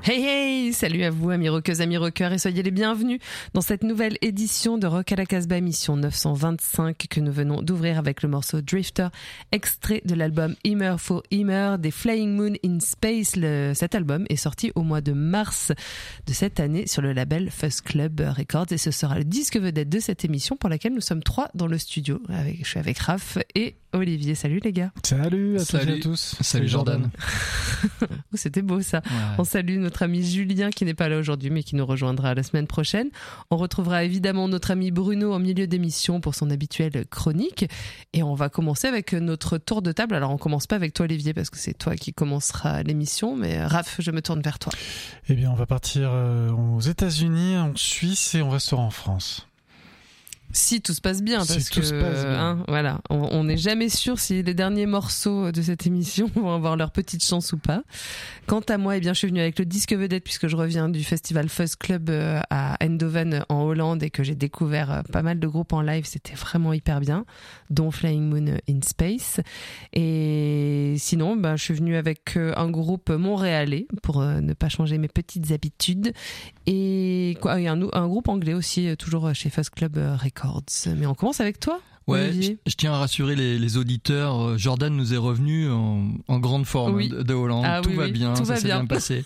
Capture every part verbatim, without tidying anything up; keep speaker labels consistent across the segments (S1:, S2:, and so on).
S1: Hey hey, salut à vous amis rockeuses, amis rockeurs et soyez les bienvenus dans cette nouvelle édition de Rock à la Casbah, émission neuf cent vingt-cinq que nous venons d'ouvrir avec le morceau Drifter, extrait de l'album Immer for Immer des Flying Moon in Space. Le, cet album est sorti au mois de mars de cette année sur le label Fuzz Club Records et ce sera le disque vedette de cette émission pour laquelle nous sommes trois dans le studio. Avec, je suis avec Raph et Olivier. Salut les gars.
S2: Salut à
S3: Salut.
S2: tous et à tous.
S3: Salut Jordan.
S1: C'était beau ça.
S3: Ouais.
S1: On salue notre ami Julien qui n'est pas là aujourd'hui mais qui nous rejoindra la semaine prochaine. On retrouvera évidemment notre ami Bruno en milieu d'émission pour son habituelle chronique et on va commencer avec notre tour de table. Alors on commence pas avec toi Olivier parce que c'est toi qui commencera l'émission, mais Raph, je me tourne vers toi.
S2: Eh bien on va partir aux États-Unis, en Suisse et on restera en France.
S1: Si tout se passe bien, parce
S2: si tout
S1: que
S2: se passe bien.
S1: Hein, voilà, on n'est jamais sûr si les derniers morceaux de cette émission vont avoir leur petite chance ou pas. Quant à moi, eh bien, je suis venue avec le disque vedette puisque je reviens du festival Fuzz Club à Eindhoven en Hollande et que j'ai découvert pas mal de groupes en live. C'était vraiment hyper bien, dont Flying Moon in Space. Et sinon, ben, je suis venue avec un groupe montréalais pour ne pas changer mes petites habitudes. Et quoi, il y a un, un groupe anglais aussi, toujours chez Fuzz Club Records. Mais on commence avec toi.
S3: Ouais, je, je tiens à rassurer les, les auditeurs. Jordan nous est revenu en, en grande forme
S1: oui.
S3: de, de Hollande.
S1: Ah,
S3: tout
S1: oui,
S3: va
S1: oui,
S3: bien,
S1: tout
S3: ça
S1: va
S3: s'est
S1: bien,
S3: bien passé.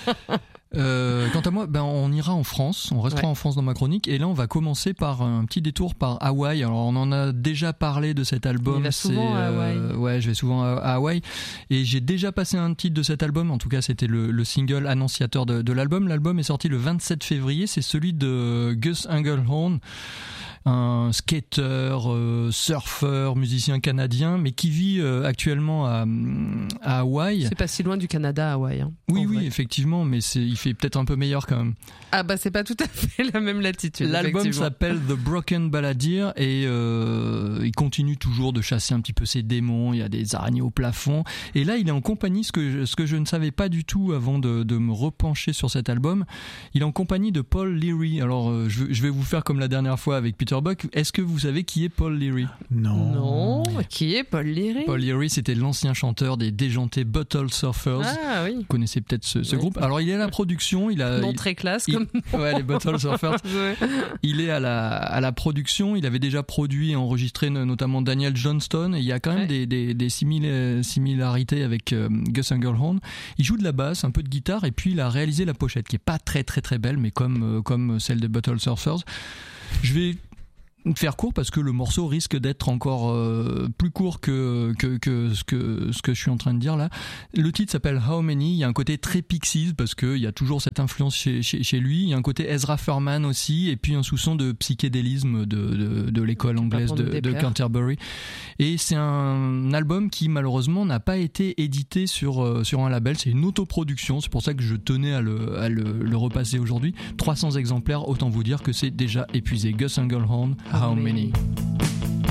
S3: Euh, quant à moi, ben on ira en France, on restera
S1: ouais.
S3: en France dans ma chronique, et là on va commencer par un petit détour par Hawaï. Alors on en a déjà parlé de cet album.
S1: Il va souvent
S3: c'est,
S1: à Hawaï.
S3: Euh, ouais, je vais souvent à, à Hawaï, et j'ai déjà passé un titre de cet album. En tout cas, c'était le, le single annonciateur de, de l'album. L'album est sorti le vingt-sept février. C'est celui de Gus Engelhorn, un skater, euh, surfeur, musicien canadien, mais qui vit euh, actuellement à, à Hawaï.
S1: C'est pas si loin du Canada, Hawaï. Hein,
S3: oui, oui, effectivement, mais c'est, il fait peut-être un peu meilleur quand même.
S1: Ah bah c'est pas tout à fait la même latitude.
S3: L'album s'appelle The Broken Balladeer et euh, il continue toujours de chasser un petit peu ses démons. Il y a des araignées au plafond. Et là, il est en compagnie, ce que je, ce que je ne savais pas du tout avant de, de me repencher sur cet album. Il est en compagnie de Paul Leary. Alors, euh, je, je vais vous faire comme la dernière fois avec Peter Buck. Est-ce que vous savez qui est Paul Leary ?
S2: Non.
S1: Non. Qui est Paul Leary ?
S3: Paul Leary, c'était l'ancien chanteur des déjantés Bottle Surfers.
S1: Ah oui.
S3: Vous connaissez peut-être ce, ce
S1: oui.
S3: groupe. Alors, il est à la production. Il a,
S1: non
S3: il,
S1: très classe
S3: il,
S1: comme.
S3: Ouais, les Bottle Surfers.
S1: ouais.
S3: Il est à la, à la production. Il avait déjà produit et enregistré notamment Daniel Johnston. Et il y a quand même ouais. des, des, des simila- similarités avec euh, Gus Engelhorn. Il joue de la basse, un peu de guitare, et puis il a réalisé la pochette, qui est pas très très très belle, mais comme, euh, comme celle des Bottle Surfers. Je vais faire court parce que le morceau risque d'être encore euh, plus court que, que, que, ce que ce que je suis en train de dire là. Le titre s'appelle How Many. Il y a un côté très Pixies parce qu'il y a toujours cette influence chez, chez, chez lui. Il y a un côté Ezra Furman aussi, et puis un soupçon de psychédélisme de, de, de l'école anglaise de, de Canterbury. Et c'est un album qui malheureusement n'a pas été édité sur, sur un label. C'est une autoproduction. C'est pour ça que je tenais à le, à le, le repasser aujourd'hui. trois cents exemplaires, autant vous dire que c'est déjà épuisé. Gus Engelhorn, How Many?